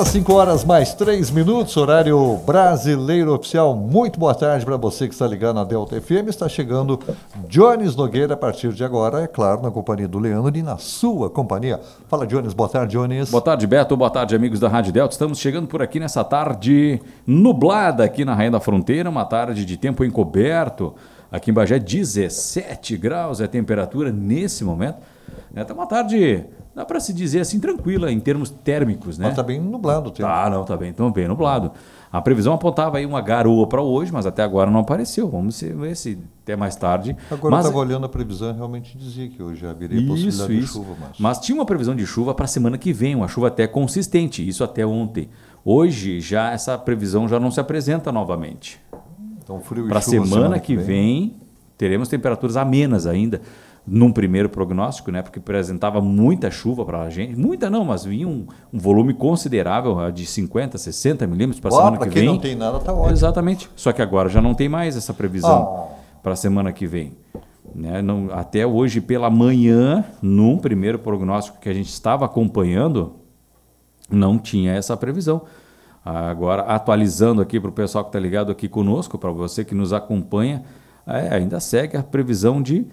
Agora 5 horas mais 3 minutos, horário brasileiro oficial. Muito boa tarde para você que está ligado na Delta FM. Está chegando Jones Nogueira a partir de agora, é claro, na companhia do Leandro e na sua companhia. Fala, Jones. Boa tarde, Jones. Boa tarde, Beto. Boa tarde, amigos da Rádio Delta. Estamos chegando por aqui nessa tarde nublada aqui na Rainha da Fronteira, uma tarde de tempo encoberto. Aqui em Bagé, 17 graus é a temperatura nesse momento. Está uma tarde, dá para se dizer assim, tranquila em termos térmicos, né? Mas está bem nublado o tempo. Está bem nublado. A previsão apontava aí uma garoa para hoje, mas até agora não apareceu. Vamos ver se até mais tarde. Agora eu estava olhando a previsão e realmente dizia que hoje haveria possibilidade de chuva. Mas tinha uma previsão de chuva para a semana que vem, uma chuva até consistente, isso até ontem. Hoje já essa previsão já não se apresenta novamente. Então, frio e para a semana que vem teremos temperaturas amenas ainda. Num primeiro prognóstico, né, porque apresentava muita chuva para a gente. Muita não, mas vinha um volume considerável de 50, 60 milímetros para a semana que vem. Para quem não tem nada, está ótimo. Exatamente. Só que agora já não tem mais essa previsão para a semana que vem. Né? Não, até hoje pela manhã, num primeiro prognóstico que a gente estava acompanhando, não tinha essa previsão. Agora, atualizando aqui para o pessoal que está ligado aqui conosco, para você que nos acompanha, ainda segue a previsão de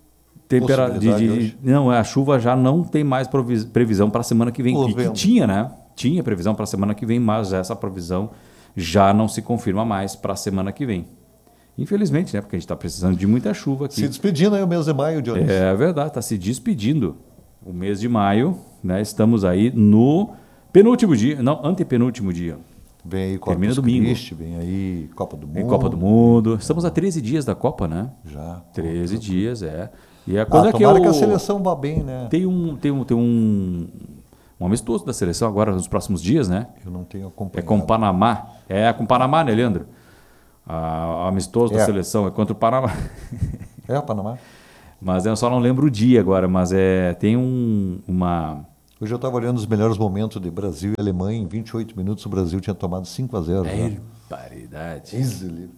não, a chuva já não tem mais previsão para a semana que vem. Que tinha, né? Tinha previsão para a semana que vem, mas essa previsão já não se confirma mais para a semana que vem. Infelizmente, né? Porque a gente está precisando de muita chuva aqui. Se despedindo aí o mês de maio, Jones. É verdade, está se despedindo. O mês de maio, né? Estamos aí no penúltimo dia, não, antepenúltimo dia. Vem aí termina domingo. Vem aí Copa do Mundo. Vem Copa do Mundo. Estamos a 13 dias da Copa, né? Já. 13 dias, é. E tomara que a seleção vá bem, né? Tem um amistoso da seleção agora nos próximos dias, né? Eu não tenho acompanhado. É com o Panamá. É com o Panamá, né, Leandro? O amistoso da seleção é contra o Panamá. É o Panamá. Mas eu só não lembro o dia agora, mas tem uma... Hoje eu estava olhando os melhores momentos de Brasil e Alemanha. Em 28 minutos o Brasil tinha tomado 5-0. Paridade. Easily.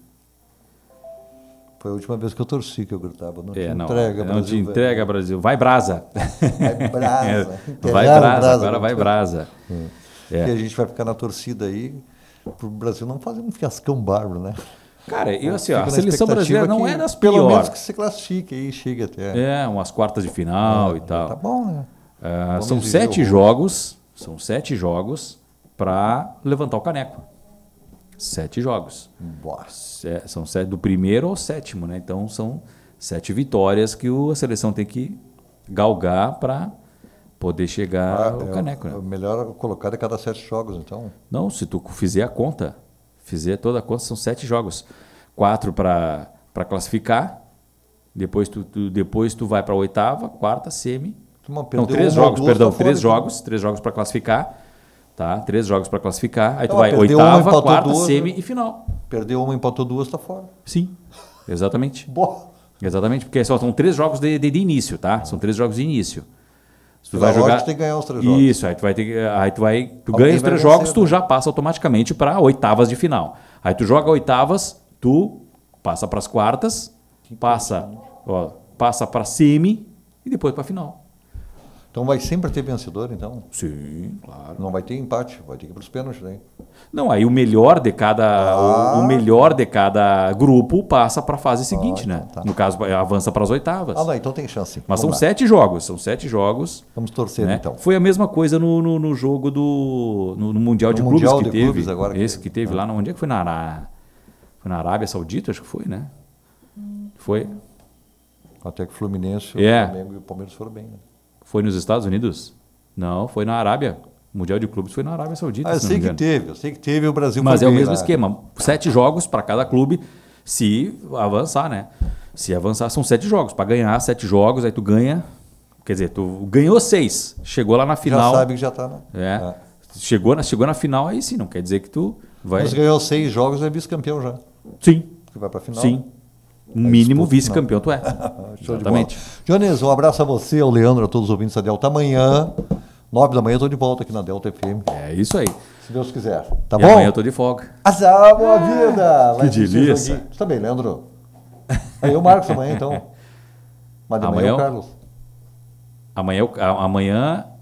Foi a última vez que eu torci, que eu gritava. Não te entrega, Brasil. Vai brasa. Vai brasa. Vai brasa, agora vai brasa. E a gente vai ficar na torcida aí para o Brasil não fazer um fiascão bárbaro, né? Cara, a seleção brasileira não é das piores. Pelo menos que se classifique aí, chega até. Umas quartas de final e tal. Tá bom, né? São 7 jogos. São 7 jogos para levantar o caneco. 7 jogos. São 7 do primeiro ao sétimo, né? Então são 7 vitórias que a seleção tem que galgar para poder chegar ao caneco. Né? É melhor colocar a cada 7 jogos, então. Não, se tu fizer a conta, toda a conta, são 7 jogos. 4 para classificar, depois tu vai para a oitava, quarta, semi. Não, 3 jogos, perdão, 3 jogos para classificar. Tá? 3 jogos para classificar, aí tu vai oitava, quarta, semi e final. Perdeu uma, empatou 2, está fora. Sim, exatamente. Exatamente, porque só são 3 jogos de início, tá? São 3 jogos de início. Tu vai jogar, tem que ganhar os 3 jogos. Isso, tu ganha os 3 jogos, tu já passa automaticamente para oitavas de final. Aí tu joga oitavas, tu passa para as quartas, passa para semi e depois para final. Então vai sempre ter vencedor, então? Sim, claro. Não vai ter empate, vai ter que ir para os pênaltis, né? Não, aí o melhor de cada grupo passa para a fase seguinte, né? Então tá. No caso, avança para as oitavas. Não, então tem chance. Mas são 7 jogos. Vamos torcer, né? Então. Foi a mesma coisa no jogo no Mundial de Clubes que teve. Agora que teve lá, onde é que foi? Foi na Arábia Saudita, acho que foi, né? Foi. Até que o Fluminense, o Flamengo e o Palmeiras foram bem, né? Foi nos Estados Unidos? Não, foi na Arábia. O Mundial de Clubes foi na Arábia Saudita. Eu sei que teve o Brasil. Mas é o mesmo esquema. 7 jogos para cada clube se avançar, né? Se avançar, são 7 jogos. Para ganhar 7 jogos, aí tu ganha. Quer dizer, tu ganhou 6. Chegou lá na final. Já sabe que já está, né? Chegou na final, aí sim, não quer dizer que tu vai. Mas ganhou 6 jogos, é vice-campeão já. Sim. Que vai para a final. Sim. Mínimo vice-campeão tu é. Exatamente. Jones, um abraço a você, ao Leandro, a todos os ouvintes da Delta. Amanhã, 9 da manhã, eu estou de volta aqui na Delta FM. É isso aí. Se Deus quiser. Tá e bom? Amanhã eu estou de folga. Boa vida! Que delícia. Você tá bem, Leandro? Aí eu marco amanhã, então. Mas amanhã é o Carlos. Amanhã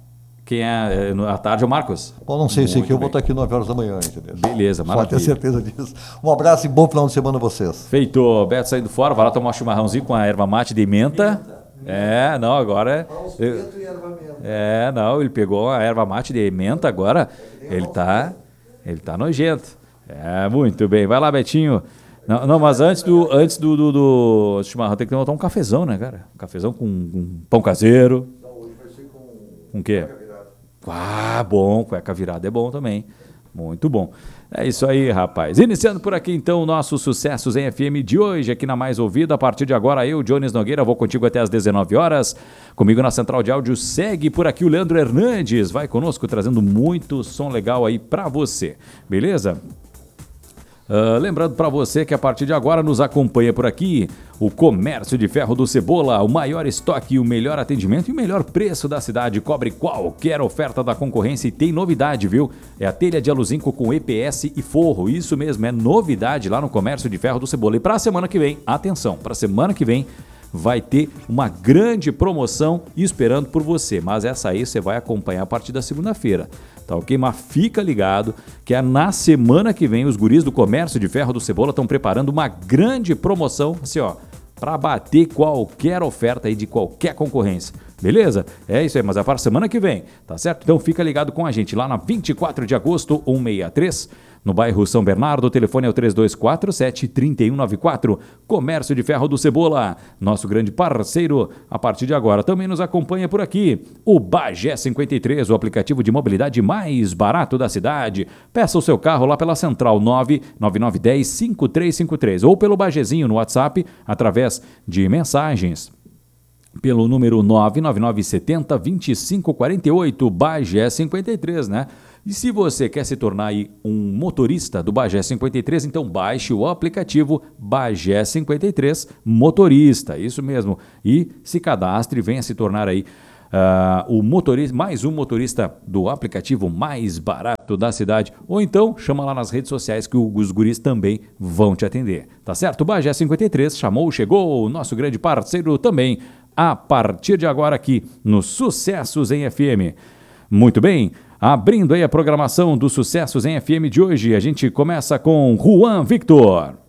Quem é à tarde é o Marcos. Bom, não sei se Muito aqui eu vou bem. estar aqui 9 horas da manhã, entendeu? Beleza, Pode ter maravilha. certeza disso. Um abraço e bom final de semana a vocês. Feito, Beto saindo fora, vai lá tomar um chimarrãozinho com a erva mate de menta. Não, agora não, ele pegou a erva mate de menta, agora ele tá nojento. Muito bem, vai lá, Betinho. Não, mas antes do chimarrão tem que botar um cafezão, né, cara? Um cafezão com pão caseiro. Hoje vai ser Com o quê? Bom, cueca virada é bom também. Muito bom. É isso aí, rapaz. Iniciando por aqui, então, nossos sucessos em FM de hoje, aqui na Mais Ouvida. A partir de agora, eu, Jones Nogueira, vou contigo até às 19 horas. Comigo na Central de Áudio segue por aqui o Leandro Hernandes. Vai conosco, trazendo muito som legal aí pra você. Beleza? Lembrando para você que a partir de agora nos acompanha por aqui o Comércio de Ferro do Cebola, o maior estoque, o melhor atendimento e o melhor preço da cidade. Cobre qualquer oferta da concorrência e tem novidade, viu? É a telha de aluzinco com EPS e forro. Isso mesmo, é novidade lá no Comércio de Ferro do Cebola. E para a semana que vem, atenção, para a semana que vem vai ter uma grande promoção esperando por você, mas essa aí você vai acompanhar a partir da segunda-feira, tá ok? Mas fica ligado que na semana que vem os guris do Comércio de Ferro do Cebola estão preparando uma grande promoção, assim ó, para bater qualquer oferta aí de qualquer concorrência, beleza? É isso aí, mas é para a semana que vem, tá certo? Então fica ligado com a gente lá na 24 de agosto, 163, no bairro São Bernardo. O telefone é o 3247-3194. Comércio de Ferro do Cebola, nosso grande parceiro. A partir de agora também nos acompanha por aqui o Bagé 53, o aplicativo de mobilidade mais barato da cidade. Peça o seu carro lá pela Central 99910-5353 ou pelo Bagézinho no WhatsApp através de mensagens pelo número 99970-2548, Bagé 53, né? E se você quer se tornar aí um motorista do Bagé 53, então baixe o aplicativo Bagé 53 Motorista, isso mesmo. E se cadastre e venha se tornar aí o motorista, mais um motorista do aplicativo mais barato da cidade. Ou então chama lá nas redes sociais que os guris também vão te atender. Tá certo? O Bagé 53 chamou, chegou, o nosso grande parceiro também, a partir de agora aqui no Sucessos em FM. Muito bem. Abrindo aí a programação dos Sucessos em FM de hoje, a gente começa com Juan Victor.